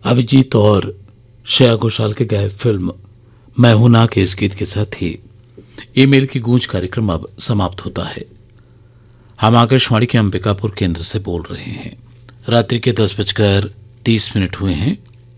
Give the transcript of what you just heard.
अभिजीत और श्रेया घोषाल के गाए फिल्म मैं हूं ना के इस गीत के साथ ही ईमेल की गूंज कार्यक्रम अब समाप्त होता है। हम आकाशवाणी के अंबिकापुर केंद्र से बोल रहे हैं। रात्रि के 10:30 हुए हैं।